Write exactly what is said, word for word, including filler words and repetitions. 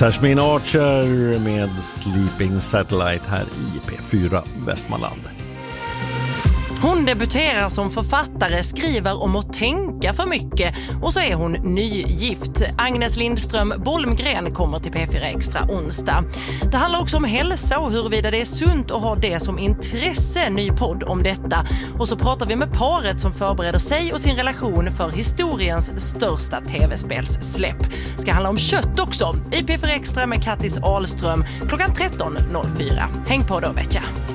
Tashmin Archer med Sleeping Satellite här i P fyra Västmanland. Hon debuterar som författare, skriver om att tänka för mycket och så är hon nygift. Agnes Lindström Bolmgren kommer till P fyra Extra onsdag. Det handlar också om hälsa och huruvida det är sunt att ha det som intresse. Ny podd om detta. Och så pratar vi med paret som förbereder sig och sin relation för historiens största tv-spelssläpp. Ska handla om kött också. I P fyra Extra med Kattis Ahlström klockan tretton noll fyra. Häng på då, vet jag.